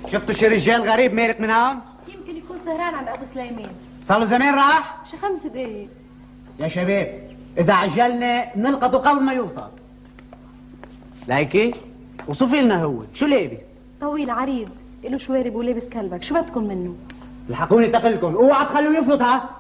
شفتوا شي رجال غريب مالك من هون؟ يمكن يكون سهران عند ابو سليمان. صار له زمان راح؟ شي 5 دقايق. يا شباب اذا عجلنا نلقطه قبل ما يوصل. لايكي وصفي لنا هو شو لابس؟ طويل عريض له شوارب ولابس كلبك، شو بدكم منه؟ الحقوني تقلكم، اوعى تخلوه يفلت ها.